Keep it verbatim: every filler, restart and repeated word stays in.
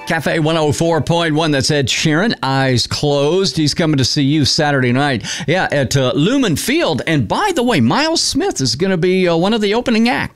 Cafe one oh four point one, that's Ed Sheeran, Eyes Closed. He's coming to see you Saturday night, yeah, at uh, Lumen Field. And by the way, Miles Smith is going to be uh, one of the opening acts.